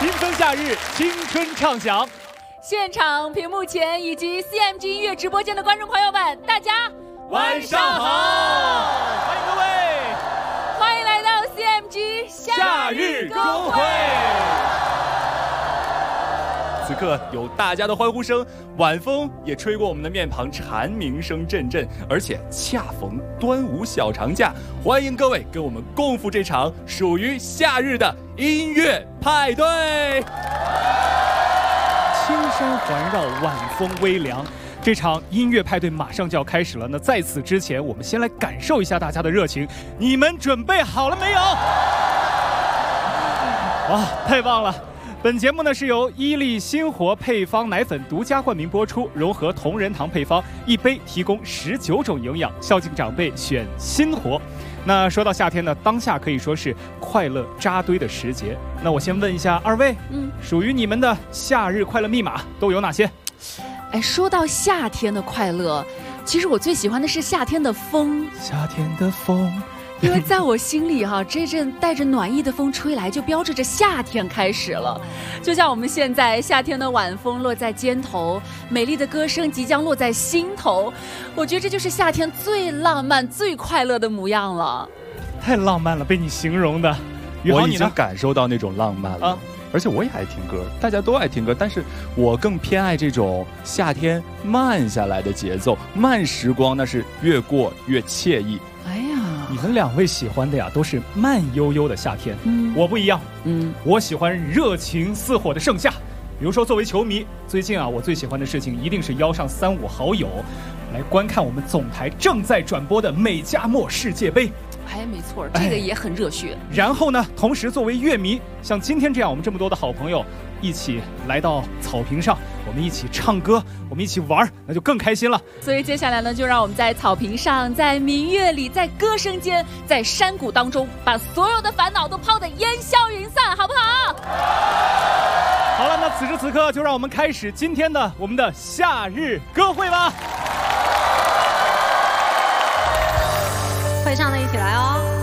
缤纷夏日，青春畅想。 现场屏幕前以及 CMG 音乐直播间的观众朋友们，大家晚上好！欢迎各位， 欢迎来到 CMG 夏日歌会。此刻有大家的欢呼声，晚风也吹过我们的面庞，蝉鸣声阵阵，而且恰逢端午小长假，欢迎各位跟我们共赴这场属于夏日的音乐派对。青山环绕，晚风微凉，这场音乐派对马上就要开始了。那在此之前，我们先来感受一下大家的热情，你们准备好了没有？哇，太棒了！本节目呢是由伊利新活配方奶粉独家冠名播出，融合同仁堂配方，一杯提供19种营养，孝敬长辈选新活。那说到夏天呢，当下可以说是快乐扎堆的时节。那我先问一下二位，属于你们的夏日快乐密码都有哪些？ 哎，说到夏天的快乐，其实我最喜欢的是夏天的风。 夏天的风。 因为在我心里哈，这阵带着暖意的风吹来，就标志着夏天开始了。就像我们现在夏天的晚风落在肩头，美丽的歌声即将落在心头。我觉得这就是夏天最浪漫、最快乐的模样了。 太浪漫了，被你形容的。 我已经感受到那种浪漫了。而且我也爱听歌，大家都爱听歌，但是我更偏爱这种夏天慢下来的节奏，慢时光那是越过越惬意。 哎呀， 你们两位喜欢的呀，都是慢悠悠的夏天。我不一样。我喜欢热情似火的盛夏。比如说，作为球迷，最近啊，我最喜欢的事情一定是邀上3、5好友，来观看我们总台正在转播的美加墨世界杯。 哎，没错，这个也很热血。 然后呢，同时作为乐迷，像今天这样，我们这么多的好朋友一起来到草坪上，我们一起唱歌，我们一起玩，那就更开心了。 所以接下来呢，就让我们在草坪上，在民乐里，在歌声间，在山谷当中，把所有的烦恼都抛得烟消云散，好不好？ 好了，那此时此刻就让我们开始今天的我们的夏日歌会吧。 会上的一起来哦。